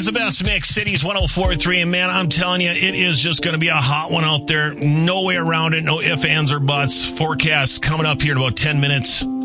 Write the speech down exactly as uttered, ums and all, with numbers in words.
the best mix, Cities one oh four point three. And man, I'm telling you, it is just going to be a hot one out there. No way around it. No ifs, ands, or buts. Forecast coming up here in about ten minutes.